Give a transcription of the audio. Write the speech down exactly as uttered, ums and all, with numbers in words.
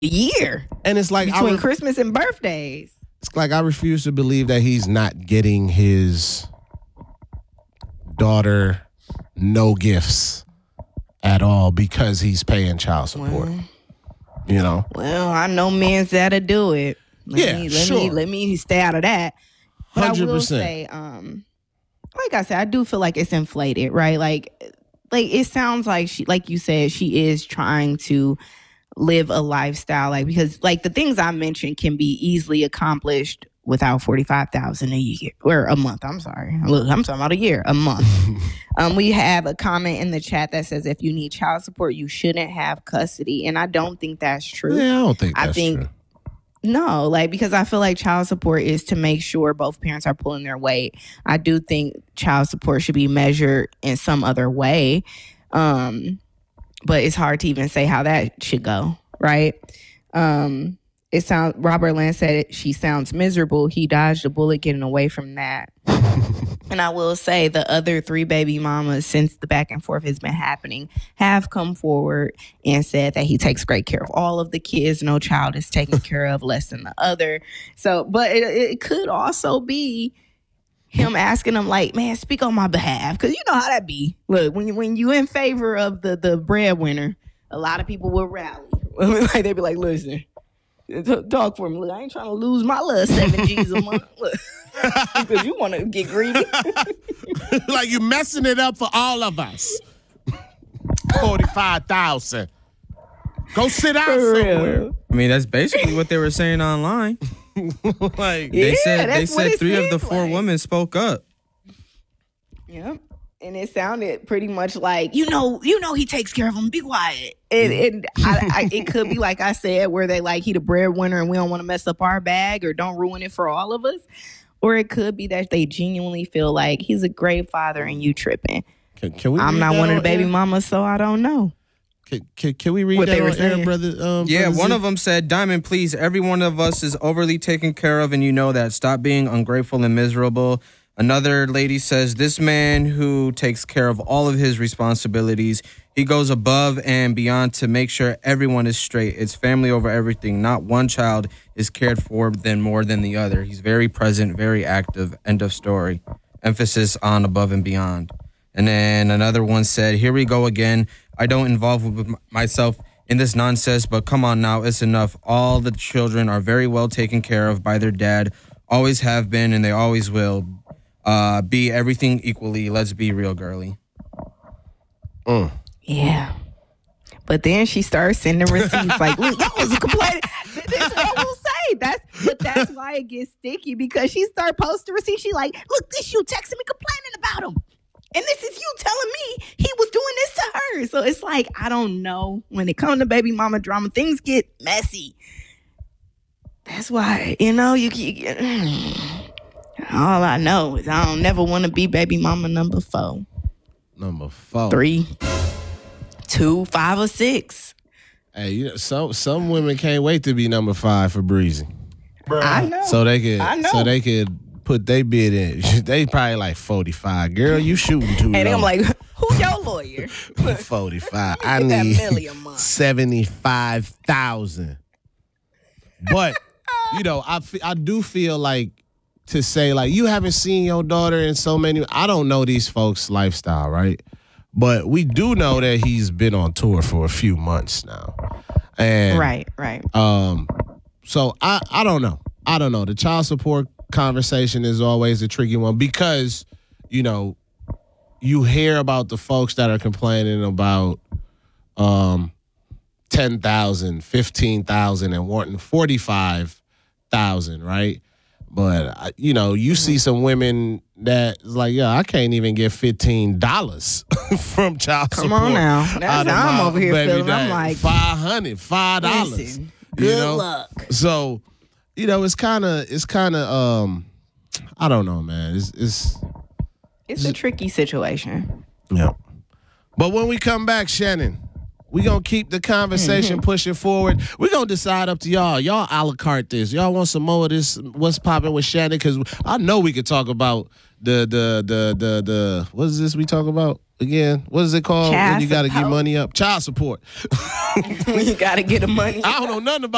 year. And it's like between I re- Christmas and birthdays. It's like I refuse to believe that he's not getting his daughter no gifts at all because he's paying child support. Well, you know? Well, I know men that'll do it. Let yeah, me, let sure. me let me stay out of that. But one hundred percent. I will say, um, like I said, I do feel like it's inflated, right? Like, like it sounds like she, like you said, she is trying to live a lifestyle, like because like the things I mentioned can be easily accomplished without forty-five thousand a year or a month. I'm sorry. Look, I'm talking about a year, a month. um, we have a comment in the chat that says if you need child support, you shouldn't have custody, and I don't think that's true. Yeah, I don't think that's I think, true. No, like because I feel like child support is to make sure both parents are pulling their weight. I do think child support should be measured in some other way, um, but it's hard to even say how that should go, right? Um, It sounds. Robert Land said it, she sounds miserable. He dodged a bullet getting away from that. And I will say the other three baby mamas, since the back and forth has been happening, have come forward and said that he takes great care of all of the kids. No child is taken care of less than the other. So, but it, it could also be him asking them like, man, speak on my behalf. Because you know how that be. Look, when, you, when you in favor of the, the breadwinner, a lot of people will rally. Like they be like, listen. Talk for me. Look, I ain't trying to lose my little seven G's a month. Look, because you want to get greedy. Like you messing it up for all of us. Forty-five thousand. Go sit down somewhere. I mean, that's basically what they were saying online. Like they yeah, said, they that's what said it three of the seems four like. women spoke up. Yep. And it sounded pretty much like, you know, you know, he takes care of them. Be quiet. And, and I, I, it could be like I said, where they like he the breadwinner and we don't want to mess up our bag or don't ruin it for all of us. Or it could be that they genuinely feel like he's a great father and you tripping. Can, can we I'm read not that one of the on baby air? mamas, so I don't know. Can, can, can we read What that they were on air, saying. brother? Um, Yeah, brother one Z? of them said, Diamond, please, every one of us is overly taken care of and you know that. Stop being ungrateful and miserable. Another lady says, this man who takes care of all of his responsibilities, he goes above and beyond to make sure everyone is straight. It's family over everything. Not one child is cared for than more than the other. He's very present, very active. End of story. Emphasis on above and beyond. And then another one said, here we go again. I don't involve with myself in this nonsense, but come on now, it's enough. All the children are very well taken care of by their dad. Always have been and they always will. Uh, be everything equally. Let's be real, girly. Mm. Yeah. But then she starts sending receipts like, look, y'all was complaining. This is what I will say. That's but that's why it gets sticky because she start posting receipts. She like, look, this you texting me complaining about him. And this is you telling me he was doing this to her. So it's like, I don't know. When it comes to baby mama drama, things get messy. That's why, you know, you can. All I know is I don't never want to be baby mama number four. Number four. Three, two, five, or six. Hey, you know, some some women can't wait to be number five for Breezy. I know. So they could I know. so they could put their bid in. They probably like forty-five. Girl, you shooting too And low. I'm like, who your lawyer? forty-five. I Get that need million month. seventy-five thousand. But, you know, I, fe- I do feel like to say, like, you haven't seen your daughter in so many. I don't know these folks' lifestyle, right? But we do know that he's been on tour for a few months now. And Right, right. um, so I, I don't know. I don't know. The child support conversation is always a tricky one because, you know, you hear about the folks that are complaining about um, ten thousand, fifteen thousand and wanting forty-five thousand, right? But, I- you know, you see some women that's like, yeah, I can't even get fifteen dollars from child Come support. on now. That's out of how I'm my over here baby feeling. I'm daddy. like, five hundred dollars, five dollars. listen, you good know? luck. So, you know, it's kind of, it's kind of, um, I don't know, man. It's, it's, It's a tricky situation. yeah. But when we come back, Shannon, we going to keep the conversation Mm-hmm. pushing forward. We're going to decide up to y'all. Y'all a la carte this. Y'all want some more of this, what's popping with Shannon? Because I know we could talk about the, the, the, the, the, what is this we talk about again? What is it called? Child when you got to get support. money up? Child support. You got to get the money. I don't know nothing about